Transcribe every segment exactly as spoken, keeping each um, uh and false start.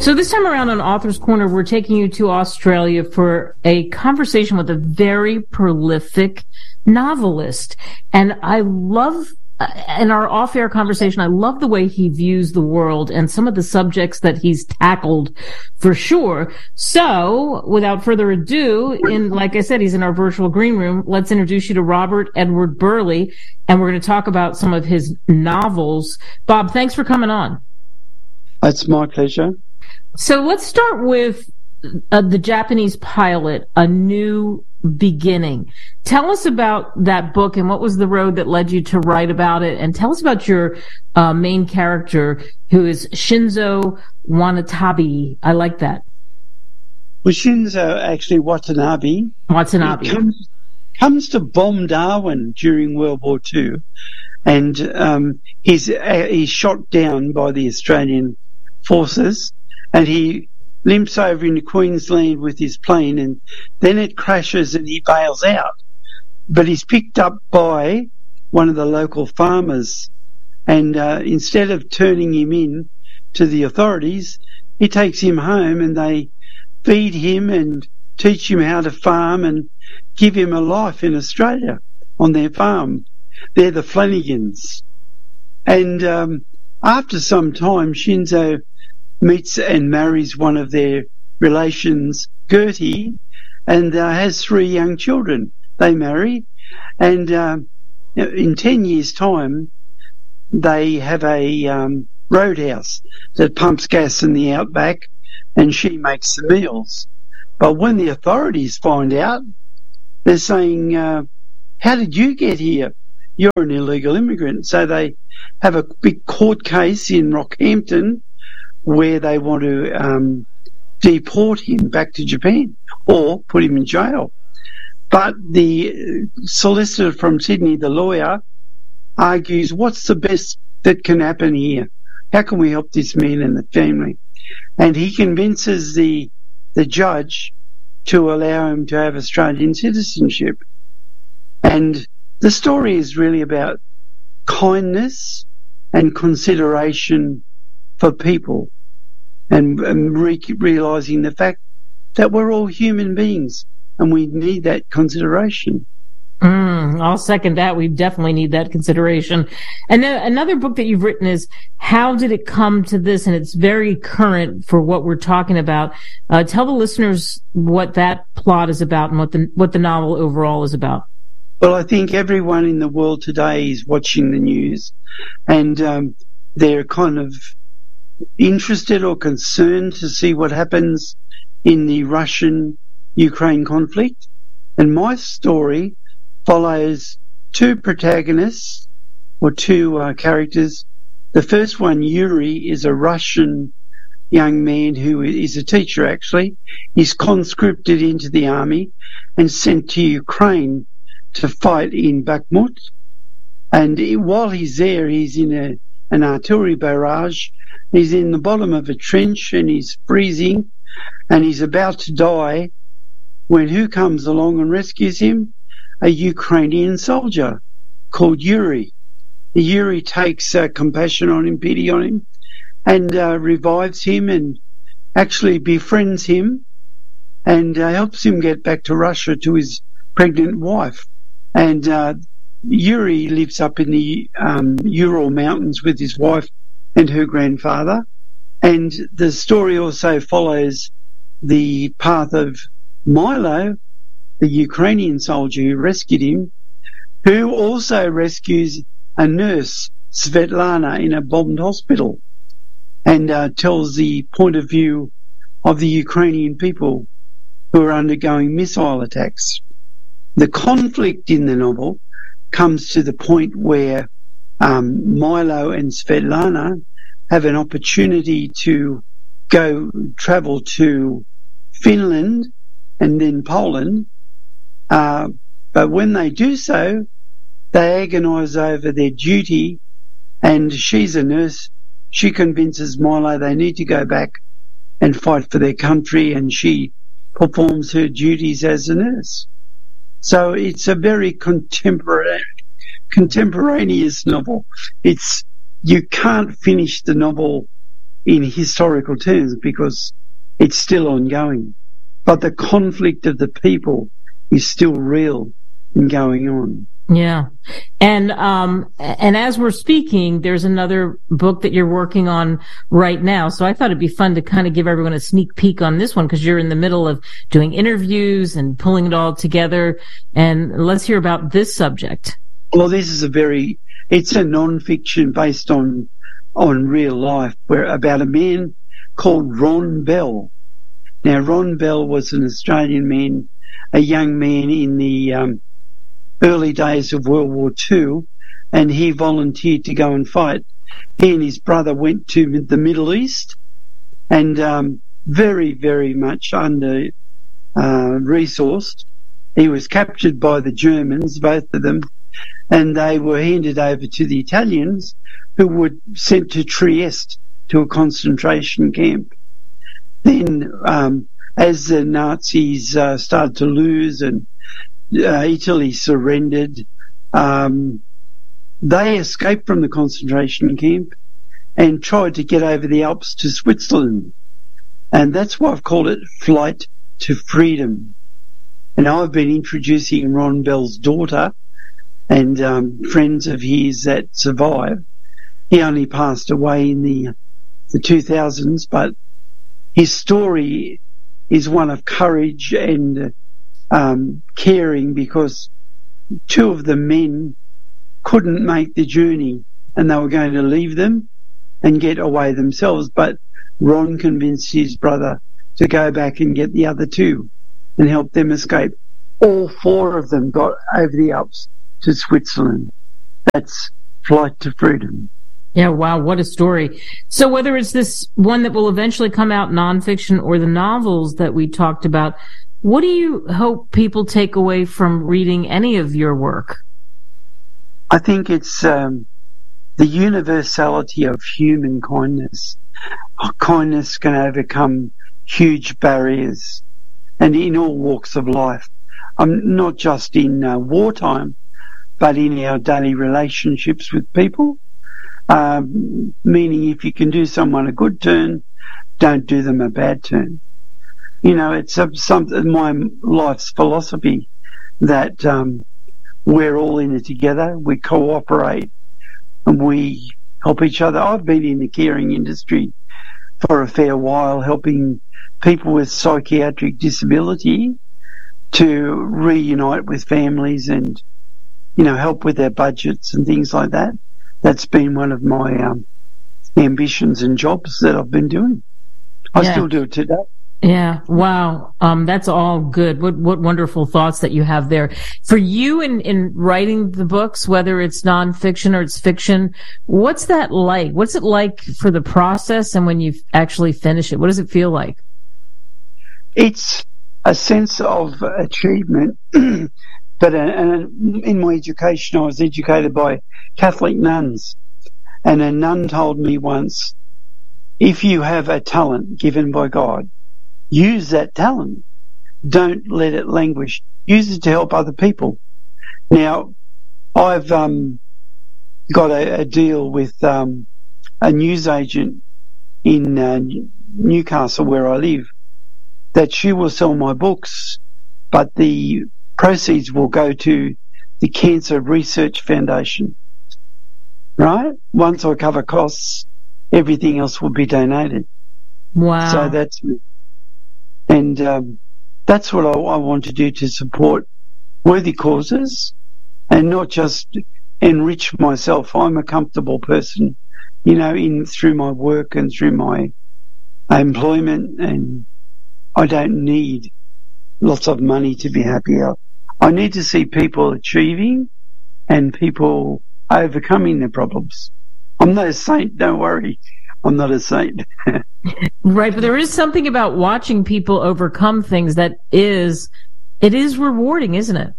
So this time around on Author's Corner, we're taking you to Australia for a conversation with a very prolific novelist. And I love, in our off-air conversation, I love the way he views the world and some of the subjects that he's tackled for sure. So without further ado, in, like I said, he's in our virtual green room. Let's introduce you to Robert Edward Burleigh, and we're going to talk about some of his novels. Bob, thanks for coming on. It's my pleasure. So let's start with uh, the Japanese pilot, A New Beginning. Tell us about that book and what was the road that led you to write about it, and tell us about your uh, main character, who is Shinzo Wanatabe. I like that. Well, Shinzo, actually Watanabe, Watanabe. Comes, comes to bomb Darwin during World War Two, and um, he's, uh, he's shot down by the Australian forces, and he limps over into Queensland with his plane, and then it crashes and he bails out. But he's picked up by one of the local farmers, and uh, instead of turning him in to the authorities, he takes him home and they feed him and teach him how to farm and give him a life in Australia on their farm. They're the Flanagans. And um, after some time, Shinzo meets and marries one of their relations, Gertie, and uh, has three young children. They marry, and uh, in ten years' time, they have a um, roadhouse that pumps gas in the outback, and she makes the meals. But when the authorities find out, they're saying, uh, how did you get here? You're an illegal immigrant. So they have a big court case in Rockhampton where they want to um, deport him back to Japan or put him in jail. But the solicitor from Sydney, the lawyer, argues, what's the best that can happen here? How can we help this man and the family? And he convinces the the judge to allow him to have Australian citizenship. And the story is really about kindness and consideration for people, and, and re- realising the fact that we're all human beings and we need that consideration. Mm, I'll second that. We definitely need that consideration. And then another book that you've written is How Did It Come to This? And it's very current for what we're talking about. Uh, tell the listeners what that plot is about and what the what the novel overall is about. Well, I think everyone in the world today is watching the news, and um, they're kind of interested or concerned to see what happens in the Russian-Ukraine conflict. And my story follows two protagonists, or two uh, characters. The first one, Yuri, is a Russian young man who is a teacher, actually. He's conscripted into the army and sent to Ukraine to fight in Bakhmut. And while he's there, he's in a, an artillery barrage. He's in the bottom of a trench and he's freezing and he's about to die when who comes along and rescues him? A Ukrainian soldier called Yuri. Yuri takes uh, compassion on him, pity on him, and uh, revives him and actually befriends him and uh, helps him get back to Russia to his pregnant wife. And uh, Yuri lives up in the um, Ural Mountains with his wife and her grandfather. And the story also follows the path of Milo, the Ukrainian soldier who rescued him, who also rescues a nurse, Svetlana, in a bombed hospital, and uh, tells the point of view of the Ukrainian people who are undergoing missile attacks. The conflict in the novel comes to the point where um, Milo and Svetlana have an opportunity to go travel to Finland and then Poland, uh, but when they do so, they agonise over their duty, and she's a nurse. She convinces Milo they need to go back and fight for their country, and she performs her duties as a nurse. So it's a very contemporary, contemporaneous novel. It's you can't finish the novel in historical terms because it's still ongoing. But the conflict of the people is still real and going on. Yeah. And, um, and as we're speaking, there's another book that you're working on right now. So I thought it'd be fun to kind of give everyone a sneak peek on this one because you're in the middle of doing interviews and pulling it all together. And let's hear about this subject. Well, this is a very, it's a non-fiction based on, on real life where about a man called Ron Bell. Now, Ron Bell was an Australian man, a young man in the, um, early days of World War Two, and he volunteered to go and fight. He and his brother went to the Middle East, and um, very, very much under uh, resourced. He was captured by the Germans, both of them, and they were handed over to the Italians, who were sent to Trieste to a concentration camp. Then, um, as the Nazis uh, started to lose and Uh, Italy surrendered, um, they escaped from the concentration camp and tried to get over the Alps to Switzerland. And that's why I've called it Flight to Freedom. And I've been introducing Ron Bell's daughter and um, friends of his that survived. He only passed away in the, the two thousands, but his story is one of courage and uh, Um, caring because two of the men couldn't make the journey and they were going to leave them and get away themselves. But Ron convinced his brother to go back and get the other two and help them escape. All four of them got over the Alps to Switzerland. That's Flight to Freedom. Yeah, wow, what a story. So whether it's this one that will eventually come out nonfiction or the novels that we talked about, what do you hope people take away from reading any of your work? I think it's um, the universality of human kindness. Kindness can overcome huge barriers, and in all walks of life. Um, not just in uh, wartime, but in our daily relationships with people. Um, meaning if you can do someone a good turn, don't do them a bad turn. You know, it's a, some, my life's philosophy that um, we're all in it together, we cooperate, and we help each other. I've been in the caring industry for a fair while, helping people with psychiatric disability to reunite with families and, you know, help with their budgets and things like that. That's been one of my um, ambitions and jobs that I've been doing. I yeah. still do it today. Yeah. Wow. Um, that's all good. What, what wonderful thoughts that you have there. For you in, in writing the books, whether it's nonfiction or it's fiction, what's that like? What's it like for the process and when you actually finish it? What does it feel like? It's a sense of achievement. But uh, in my education, I was educated by Catholic nuns. And a nun told me once, if you have a talent given by God, use that talent. Don't let it languish. Use it to help other people. Now, I've um, got a, a deal with um, a newsagent in uh, Newcastle, where I live, that she will sell my books, but the proceeds will go to the Cancer Research Foundation. Right? Once I cover costs, everything else will be donated. Wow. So that's And um, that's what I, I want to do, to support worthy causes and not just enrich myself. I'm a comfortable person, you know, in through my work and through my employment, and I don't need lots of money to be happy. I need to see people achieving and people overcoming their problems. I'm not a saint, don't worry. I'm not a saint. Right, but there is something about watching people overcome things that is, it is rewarding, isn't it?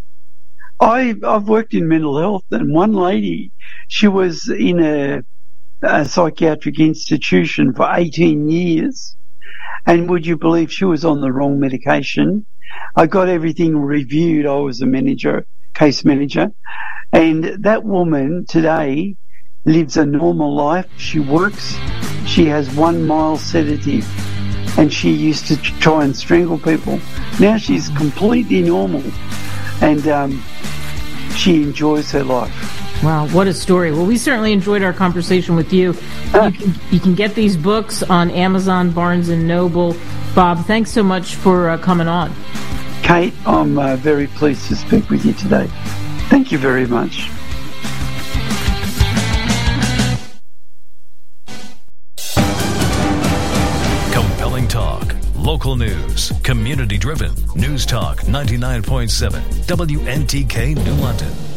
I, I've worked in mental health, and one lady, she was in a, a psychiatric institution for eighteen years, and would you believe she was on the wrong medication? I got everything reviewed. I was a manager, case manager, and that woman today lives a normal life. She works she has one mild sedative, and she used to try and strangle people. Now she's completely normal, and um, she enjoys her life. Wow, what a story. Well, we certainly enjoyed our conversation with you. You can, you can get these books on Amazon, Barnes and Noble. Bob, thanks so much for uh, coming on. Kate, I'm uh, very pleased to speak with you today. Thank you very much. Compelling talk, local news, community-driven. News Talk ninety-nine point seven, W N T K New London.